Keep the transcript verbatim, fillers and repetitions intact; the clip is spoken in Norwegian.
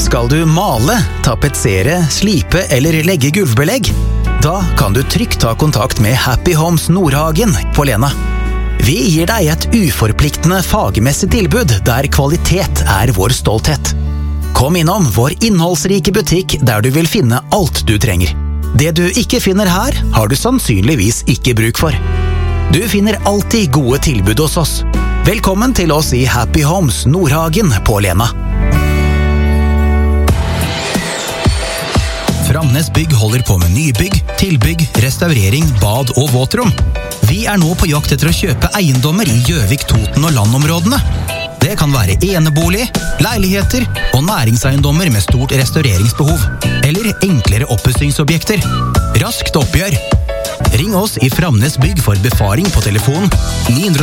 Skal du male, tapetsere, slipe eller legge gulvbelegg? Da kan du trygt ta kontakt med Happy Homes Nordhagen på Lena. Vi gir deg et uforpliktende fagmessig tilbud der kvalitet er vår stolthet. Kom innom vår innholdsrike butikk der du vil finne alt du trenger. Det du ikke finner her, har du sannsynligvis ikke bruk for. Du finner alltid gode tilbud hos oss. Velkommen til oss i Happy Homes Nordhagen på Lena. Framnes Bygg holder på med nybygg, tilbygg, restaurering, bad og våtrom. Vi er nå på jakt etter å kjøpe eiendommer i Gjøvik, Toten og landområdene. Det kan være enebolig, leiligheter og næringseiendommer med stort restaureringsbehov. Eller enklere oppussingsobjekter. Raskt oppgjør. Ring oss i Framnes Bygg for befaring på telefon ni